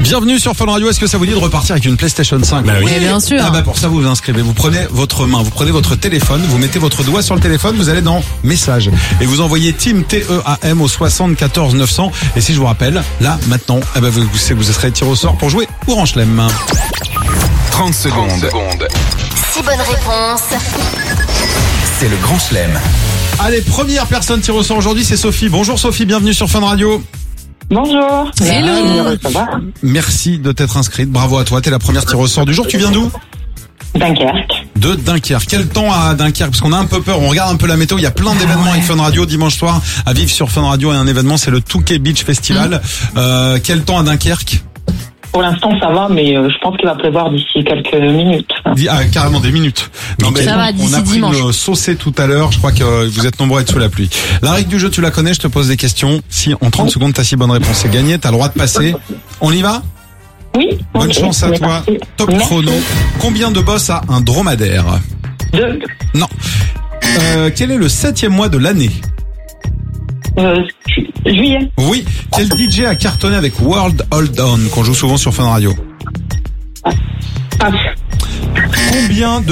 Bienvenue sur Fun Radio. Est-ce que ça vous dit de repartir avec une PlayStation 5? Oui, bien sûr. Ah bah pour ça vous vous inscrivez. Vous prenez votre main, vous prenez votre téléphone, vous mettez votre doigt sur le téléphone, vous allez dans Messages et vous envoyez Team TEAM au 74 900. Et si je vous rappelle, là maintenant, vous serez tiré au sort pour jouer Orange Lem. 30 secondes. 6 bonnes réponses. C'est le Grand Chelem. Allez, première personne tirée au sort aujourd'hui, c'est Sophie. Bonjour Sophie, bienvenue sur Fun Radio. Bonjour. Hello. Ça va? Merci de t'être inscrite. Bravo à toi, t'es la première tirée au sort du jour. Tu viens d'où? Dunkerque. De Dunkerque. Quel temps à Dunkerque? Parce qu'on a un peu peur, on regarde un peu la météo. Il y a plein d'événements avec Fun Radio dimanche soir à vivre sur Fun Radio. Et un événement, c'est le Touquet Beach Festival. Quel temps à Dunkerque? Pour l'instant, ça va, mais je pense qu'il va pleuvoir d'ici quelques minutes. Carrément des minutes. Non, mais ça va, on d'ici a pris dimanche. une saucée tout à l'heure. Je crois que vous êtes nombreux à être sous la pluie. La règle du jeu, tu la connais. Je te pose des questions. Si en 30 secondes, t'as 6 bonnes réponses, c'est gagné. T'as le droit de passer. On y va? Oui. Bonne ok, chance à on est toi. parti. Top Merci. chrono. Combien de bosses a un dromadaire? 2. Non. Quel est le 7e mois de l'année? Juillet. Oui. Quel DJ a cartonné avec World Hold On qu'on joue souvent sur Fun Radio? Passe. Combien de